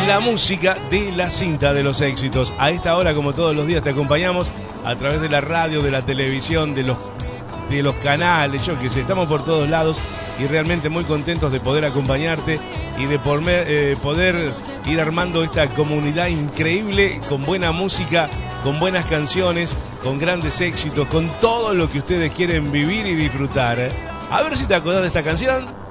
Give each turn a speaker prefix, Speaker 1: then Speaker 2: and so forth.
Speaker 1: la música de la cinta de los éxitos. A esta hora, como todos los días, te acompañamos a través de la radio, de la televisión, de los canales, yo qué sé, estamos por todos lados y realmente muy contentos de poder acompañarte y de poder ir armando esta comunidad increíble con buena música, con buenas canciones, con grandes éxitos, con todo lo que ustedes quieren vivir y disfrutar. A ver si te acordás de esta canción.